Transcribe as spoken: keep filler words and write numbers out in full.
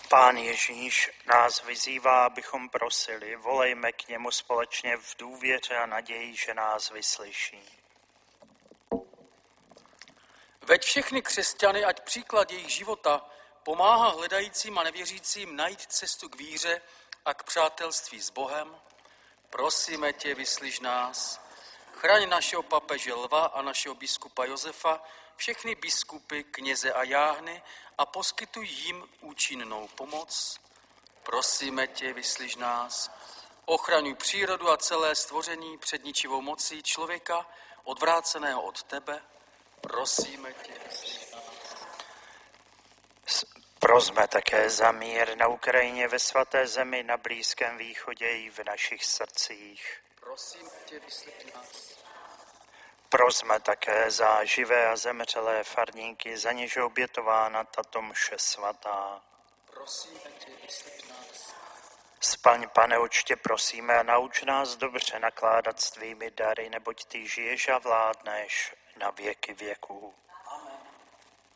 Pán Ježíš nás vyzývá, abychom prosili, volejme k němu společně v důvěře a naději, že nás vyslyší. Veď všechny křesťany, ať příklad jejich života pomáhá hledajícím a nevěřícím najít cestu k víře a k přátelství s Bohem. Prosíme tě, vyslyš nás. Chraň našeho papeže Lva a našeho biskupa Josefa, všechny biskupy, kněze a jáhny a poskytuj jim účinnou pomoc. Prosíme tě, vyslyš nás. Ochraňuj přírodu a celé stvoření před ničivou mocí člověka, odvráceného od tebe. Prosíme tě, vyslyš nás. Prosme také za mír na Ukrajině, ve svaté zemi, na Blízkém východě i v našich srdcích. Prosíme tě, vyslyš nás. Prosme také za živé a zemřelé farníky, za něž je obětována tato mše svatá. Prosíme tě, vyslyš nás. Spaň, Pane, určitě prosíme a nauč nás dobře nakládat s tvými dary, neboť ty žiješ a vládneš na věky věků.